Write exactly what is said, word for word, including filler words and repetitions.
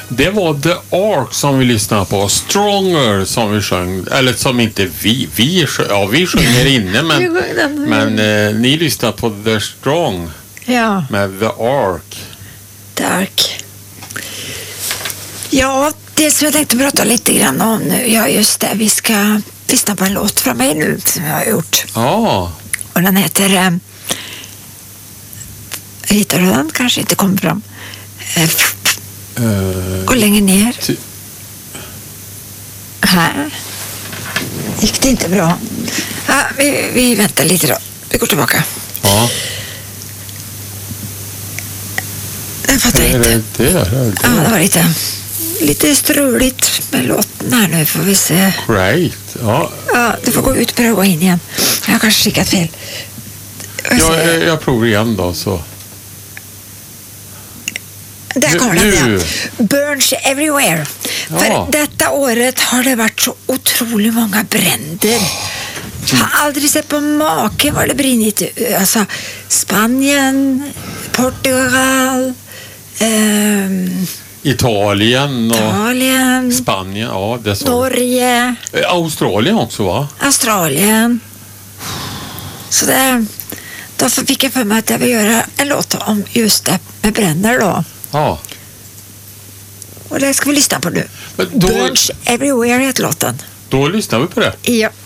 Det var The Ark som vi lyssnade på. Stronger som vi sjöng. Eller som inte vi. Vi, sjöng, ja, vi sjunger inne, men, men eh, ni lyssnar på The Strong. Ja. Med The Ark. The Ark. Ja, det som jag tänkte prata lite grann om nu. Ja, just det. Vi ska lyssna på en låt från mig nu som jag har gjort. Ja. Och den heter... Eh, hittar du den? Kanske inte kommer fram. Eh, Uh, Gå längre ner. Ty- Här. Gick det inte bra? Ja, vi, vi väntar lite då. Vi går tillbaka. ja. Jag fattar Är inte. det det? Är det Ja, det var lite, lite struligt med låten här nu. Får vi se. Great. Ja. Ja, du får gå ut och pröva in igen. Jag har kanske skickat fel. Jag Jag, ser. jag provar igen då, så. Där Nu- kommer den nu. igen. Burns everywhere. Ja. För detta året har det varit så otroligt många bränder. Jag har aldrig sett på maken vad det brinnit. Alltså Spanien, Portugal, ehm, Italien och Italien, Spanien. Ja, det är så. Norge, Eh, Australien också, va? Australien. Så det, då fick jag för mig att jag vill göra en låt om just det med bränder då. Ja. Och det ska vi lyssna på nu. Men då, Burns everywhere heter låten. då lyssnar vi på det. Ja.